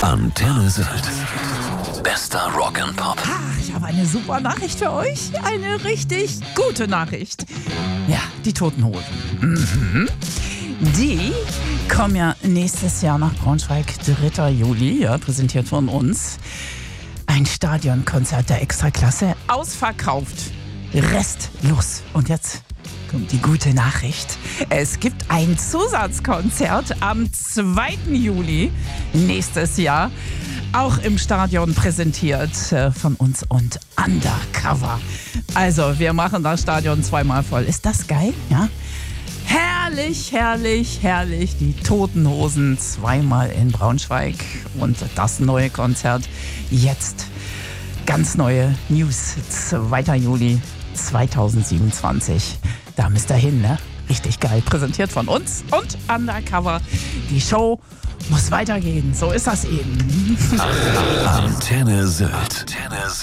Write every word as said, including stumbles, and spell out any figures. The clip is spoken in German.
Antenne Sylt. Bester Rock and Pop. Ach, ich habe eine super Nachricht für euch. Eine richtig gute Nachricht. Ja, die Toten Hosen. Mhm. Die kommen ja nächstes Jahr nach Braunschweig, dritter Juli, ja, präsentiert von uns. Ein Stadionkonzert der Extraklasse, ausverkauft, restlos. Und jetzt kommt die gute Nachricht. Es gibt ein Zusatzkonzert am zweiten Juli nächstes Jahr, auch im Stadion präsentiert äh, von uns und Undercover. Also, wir machen das Stadion zweimal voll. Ist das geil? Ja? Herrlich, herrlich, herrlich. Die Toten Hosen zweimal in Braunschweig und das neue Konzert jetzt. Ganz neue News. zweiter Juli zweitausendsiebenundzwanzig. Da müsst ihr hin, ne? Richtig geil. Präsentiert von uns und Undercover. Die Show muss weitergehen. So ist das eben. Antenne Sylt. Antenne Sylt.